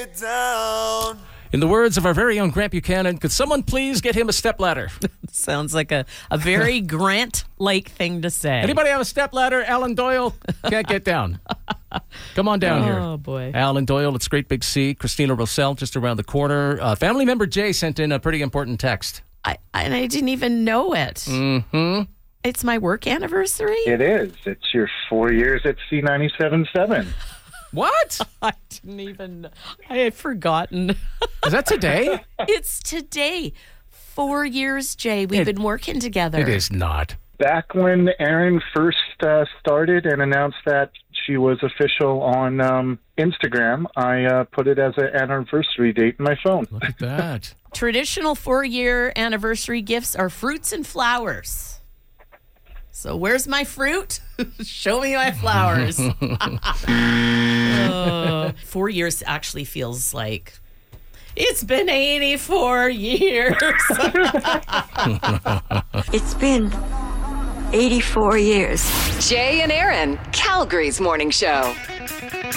it down. In the words of our very own Grant Buchanan, could someone please get him a stepladder? Sounds like a very Grant-like thing to say. Anybody have a stepladder? Alan Doyle can't get down. Come on down here. Oh, boy. Alan Doyle, it's Great Big Sea. Christina Rossell just around the corner. Family member Jay sent in a pretty important text. And I didn't even know it. Mm-hmm. It's my work anniversary? It is. It's your 4 years at C97.7. What? I had forgotten. Is that today? It's today. 4 years, Jay. We've been working together. It is not. Back when Erin first started and announced that she was official on Instagram, I put it as an anniversary date in my phone. Look at that. Traditional 4-year anniversary gifts are fruits and flowers. So where's my fruit? Show me my flowers. 4 years actually feels like it's been 84 years. It's been 84 years. Jay and Erin, Calgary's morning show.